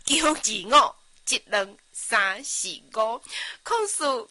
9、2、5、1、2、3、4、5，控诉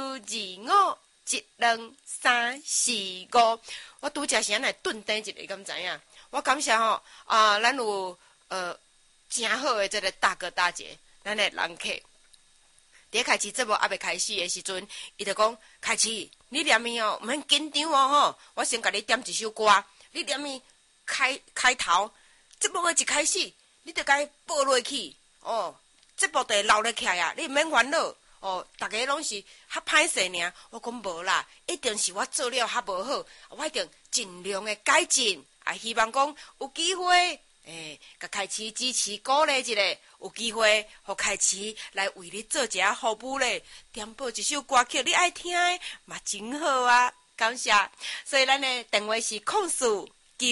9、2、5、1、2、3、4、5。我拄则是安尼顿顿一个，敢知影？我感谢吼咱有真好的这个大哥大姐，咱的人客。伫开始节目还未开始的时阵，伊就讲：开始，你念伊哦，毋免紧张哦吼。我先甲你点一首歌，你念伊开头，节目的一开始，你就甲伊报落去哦。节目就会留咧起来啊，你毋免烦恼哦。逐个拢是较歹势尔，我讲无啦，一定是我做了较无好，我一定尽量的改进。希望讲有机会。甲开始支持鼓励一下，有机会，互开始来为你做一下服务咧。点播一首歌曲，你爱听的嘛，真好啊！感谢。所以咱的电话是控诉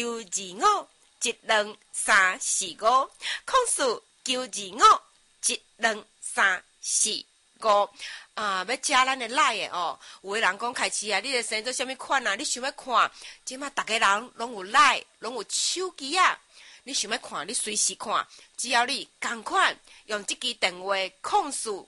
9、2、5、1、2、3、4、5，控诉9、2、5、1、2、3、4、5。要加咱的赖的哦。有的人讲开始啊，你的生做啥物款啊？你想要看？即马逐个人拢有赖，拢有手机啊。你想要看，你随时看，只要你同款用这支电话控诉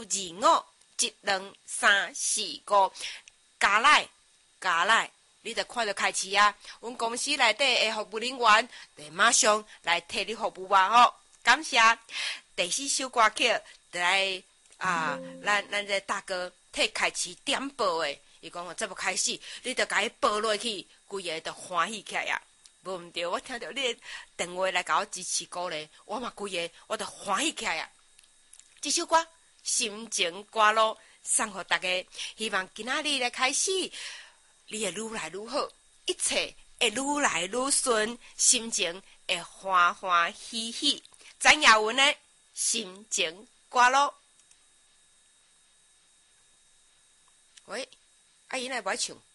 9、2、5、1、2、3、4、5，加来，你就看到开始啊！阮公司内底的服务人员就马上来替你服务啊！吼，感谢。第4首歌曲就来咱这大哥替开始点播的，伊讲这要开始，你就甲伊报落去，规个就欢喜起来啊！无毋对，我听到你的电话来甲我支持鼓励，我嘛规个我都欢喜起来啊！这首歌心情歌路送互大家，希望今仔日来开始，你会愈来愈好，一切会愈来愈顺，心情会欢欢喜喜。詹雅文的心情歌路，喂，阿姨来不爱唱？